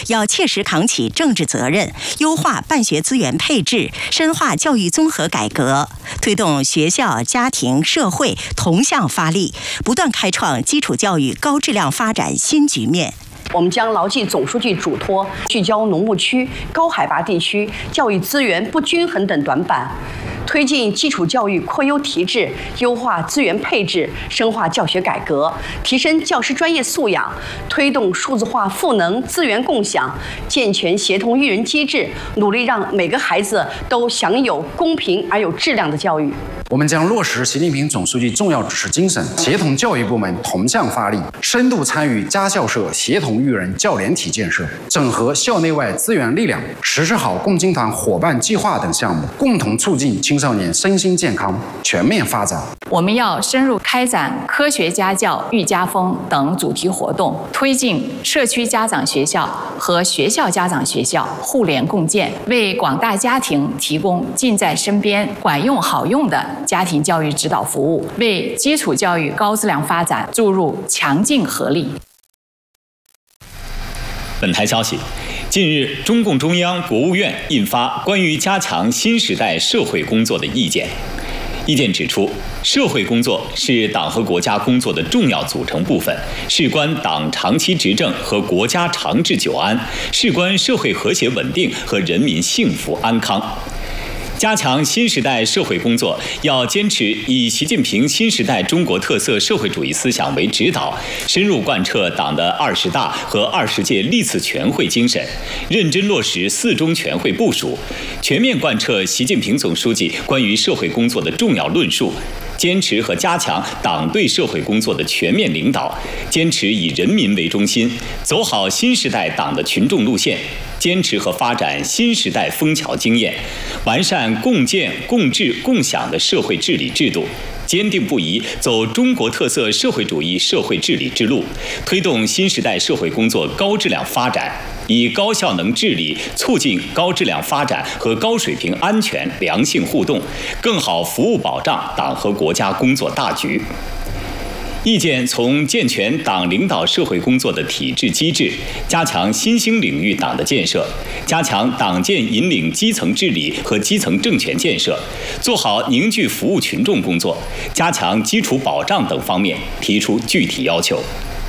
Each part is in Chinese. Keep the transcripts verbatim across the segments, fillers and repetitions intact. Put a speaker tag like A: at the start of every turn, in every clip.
A: 要切实扛起政治责任，优化办学资源配置，深化教育综合改革，推动学校、家庭、社会同向发力，不断开创基础教育高质量发展新局面。
B: 我们将牢记总书记嘱托，聚焦农牧区、高海拔地区教育资源不均衡等短板，推进基础教育扩优提质，优化资源配置，深化教学改革，提升教师专业素养，推动数字化赋能资源共享，健全协同育人机制，努力让每个孩子都享有公平而有质量的教育。
C: 我们将落实习近平总书记重要指示精神，协同教育部门同向发力，深度参与家校社协同育人教联体建设，整合校内外资源力量，实施好共青团伙伴计划等项目，共同促进青少年身心健康全面发展。
D: 我们要深入开展科学家教、育家风等主题活动，推进社区家长学校和学校家长学校互联共建，为广大家庭提供近在身边、管用好用的家庭教育指导服务，为基础教育高质量发展注入强劲合力。
E: 本台消息，近日，中共中央、国务院印发关于加强新时代社会工作的意见。意见指出，社会工作是党和国家工作的重要组成部分，事关党长期执政和国家长治久安，事关社会和谐稳定和人民幸福安康。加强新时代社会工作，要坚持以习近平新时代中国特色社会主义思想为指导，深入贯彻党的二十大和二十届历次全会精神，认真落实四中全会部署，全面贯彻习近平总书记关于社会工作的重要论述，坚持和加强党对社会工作的全面领导，坚持以人民为中心，走好新时代党的群众路线，坚持和发展新时代枫桥经验，完善共建、共治、共享的社会治理制度，坚定不移走中国特色社会主义社会治理之路，推动新时代社会工作高质量发展，以高效能治理促进高质量发展和高水平安全良性互动，更好服务保障党和国家工作大局。意见从健全党领导社会工作的体制机制，加强新兴领域党的建设，加强党建引领基层治理和基层政权建设，做好凝聚服务群众工作，加强基础保障等方面提出具体要求。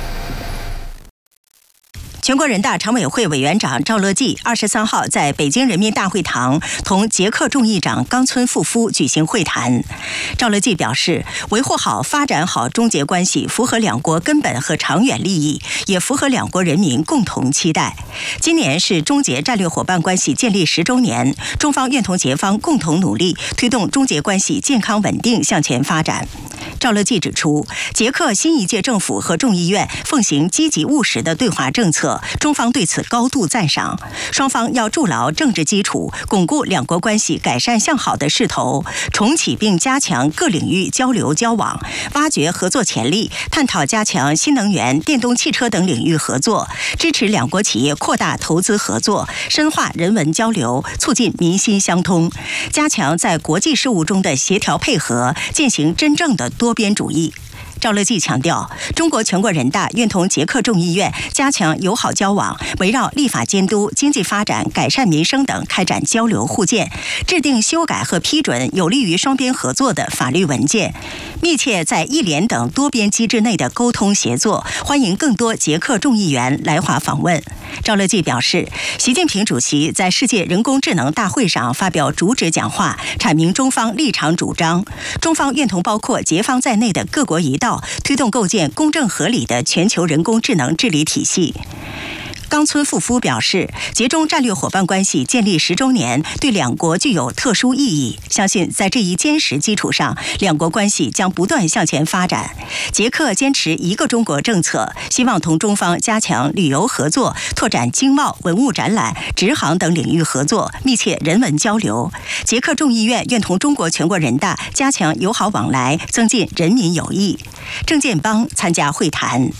A: 全国人大常委会委员长赵乐际二十三号在北京人民大会堂同捷克众议长冈村富夫举行会谈。赵乐际表示，维护好、发展好中捷关系，符合两国根本和长远利益，也符合两国人民共同期待。今年是中捷战略伙伴关系建立十周年，中方愿同捷方共同努力，推动中捷关系健康稳定向前发展。赵乐际指出，捷克新一届政府和众议院奉行积极务实的对华政策，中方对此高度赞赏。双方要筑牢政治基础，巩固两国关系改善向好的势头，重启并加强各领域交流交往，挖掘合作潜力，探讨加强新能源、电动汽车等领域合作，支持两国企业扩大投资合作，深化人文交流，促进民心相通，加强在国际事务中的协调配合，践行真正的多边主义。赵乐际强调，中国全国人大愿同捷克众议院加强友好交往，围绕立法监督、经济发展、改善民生等开展交流互鉴，制定修改和批准有利于双边合作的法律文件，密切在一联等多边机制内的沟通协作，欢迎更多捷克众议员来华访问。赵乐际表示，习近平主席在世界人工智能大会上发表主旨讲话，阐明中方立场主张，中方愿同包括捷方在内的各国一道，推动构建公正合理的全球人工智能治理体系。冈村富夫表示，捷中战略伙伴关系建立十周年对两国具有特殊意义，相信在这一坚实基础上，两国关系将不断向前发展。捷克坚持一个中国政策，希望同中方加强旅游合作，拓展经贸、文物展览、直航等领域合作，密切人文交流。捷克众议院愿同中国全国人大加强友好往来，增进人民友谊。郑建邦参加会谈。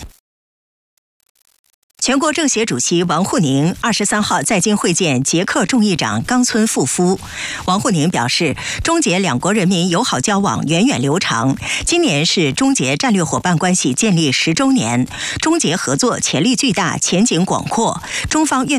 A: 全国政协主席王沪宁二十三号在京会见捷克众议长冈村富夫。王沪宁表示，中捷两国人民友好交往源远流长，今年是中捷战略伙伴关系建立十周年，中捷合作潜力巨大，前景广阔，中方愿